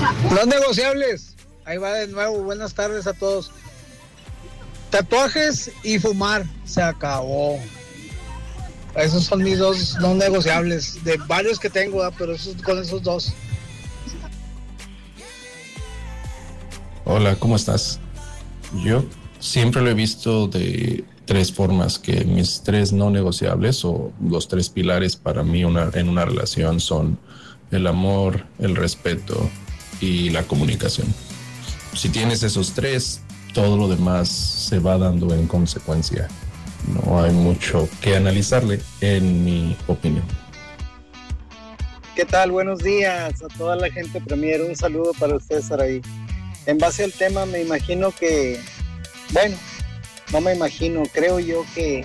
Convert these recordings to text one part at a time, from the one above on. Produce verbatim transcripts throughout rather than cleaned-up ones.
Los negociables. Ahí va de nuevo. Buenas tardes a todos. Tatuajes y fumar. Se acabó. Esos son mis dos no negociables. De varios que tengo, ¿eh? Pero esos, con esos dos. Hola, ¿cómo estás? Yo siempre lo he visto de tres formas, que mis tres no negociables o los tres pilares para mí una, en una relación son el amor, el respeto y la comunicación. Si tienes esos tres, todo lo demás se va dando en consecuencia. No hay mucho que analizarle, en mi opinión. ¿Qué tal? Buenos días a toda la gente Premier. Un saludo para ustedes, Saraí. En base al tema, me imagino que, bueno, no me imagino, creo yo que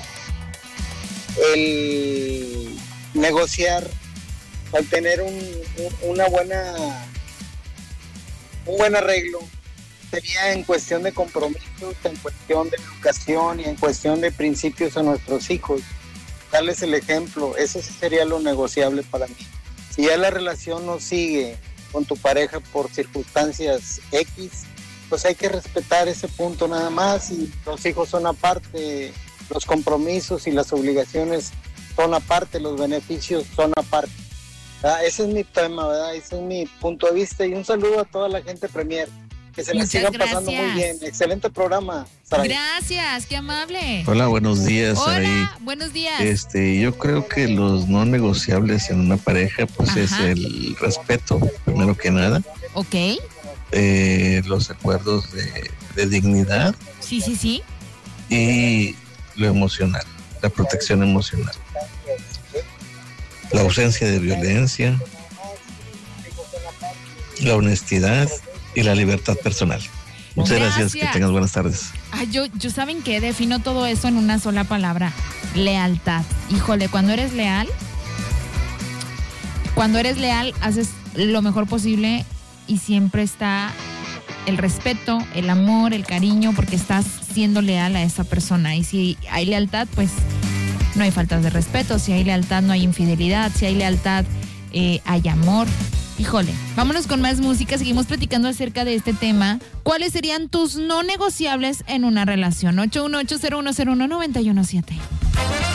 el negociar, al tener un, un, una buena, un buen arreglo, sería en cuestión de compromisos, en cuestión de educación y en cuestión de principios a nuestros hijos. Darles el ejemplo, eso sí sería lo negociable para mí. Si ya la relación no sigue con tu pareja por circunstancias X, pues hay que respetar ese punto nada más, y los hijos son aparte, los compromisos y las obligaciones son aparte, los beneficios son aparte. ¿Verdad? Ese es mi tema, ¿verdad? Ese es mi punto de vista, y un saludo a toda la gente Premier. Que se la sigan pasando muy bien. Excelente programa, Saray. Gracias, qué amable. Hola, buenos días, Hola, Saray. buenos días. Este, yo creo que los no negociables en una pareja, pues Ajá. es el respeto, primero que nada. Ok. Eh, los acuerdos de, de dignidad. Sí, sí, sí. Y lo emocional, la protección emocional. La ausencia de violencia, la honestidad y la libertad personal. Muchas gracias, gracias. Que tengas buenas tardes. Ah, yo, yo saben que defino todo eso en una sola palabra: lealtad. Híjole, cuando eres leal, cuando eres leal, haces lo mejor posible y siempre está el respeto, el amor, el cariño, porque estás siendo leal a esa persona. Y si hay lealtad, pues no hay faltas de respeto. Si hay lealtad, no hay infidelidad. Si hay lealtad, eh, hay amor. Híjole, vámonos con más música, seguimos platicando acerca de este tema. ¿Cuáles serían tus no negociables en una relación? ocho uno ocho, cero uno cero uno, nueve uno siete.